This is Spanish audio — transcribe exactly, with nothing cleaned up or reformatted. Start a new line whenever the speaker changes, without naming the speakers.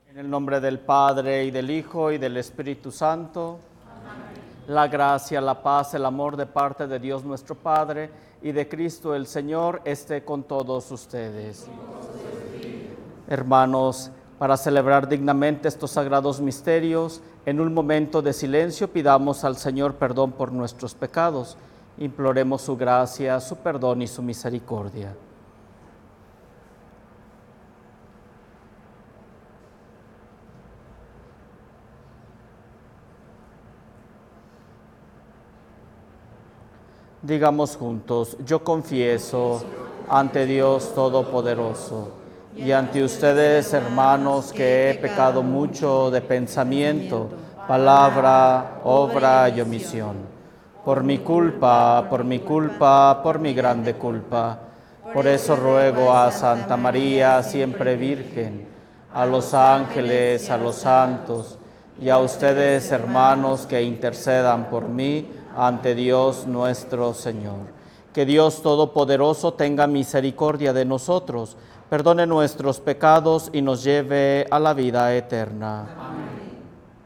En el nombre del Padre, y del Hijo, y del Espíritu Santo. Amén. La gracia, la paz, el amor de parte de Dios nuestro Padre y de Cristo el Señor esté con todos ustedes. Hermanos, para celebrar dignamente estos sagrados misterios, en un momento de silencio pidamos al Señor perdón por nuestros pecados. Imploremos su gracia, su perdón y su misericordia. Digamos juntos: yo confieso ante Dios Todopoderoso y ante ustedes, hermanos, que he pecado mucho de pensamiento, palabra, obra y omisión. Por mi culpa, por mi culpa, por mi grande culpa. Por eso ruego a Santa María, siempre Virgen, a los ángeles, a los santos y a ustedes, hermanos, que intercedan por mí ante Dios nuestro Señor. Que Dios Todopoderoso tenga misericordia de nosotros, perdone nuestros pecados y nos lleve a la vida eterna. Amén.